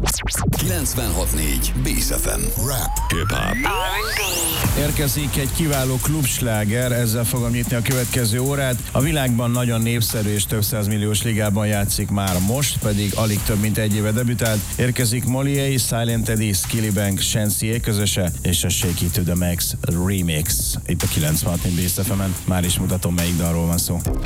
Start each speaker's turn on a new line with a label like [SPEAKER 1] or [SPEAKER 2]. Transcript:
[SPEAKER 1] 96.4 Bész FM. Rap, hip-hop.
[SPEAKER 2] Érkezik egy kiváló klubsláger, ezzel fogom nyitni a következő órát. A világban nagyon népszerű és több százmilliós ligában játszik már most, pedig alig több mint egy éve debütált. Érkezik Molié, Silent Eddie, Skillybank, Shenseea közöse és a Shake It to the Max remix. Itt a 96.4 Bész FM-en. Már is mutatom, melyik dalról van szó.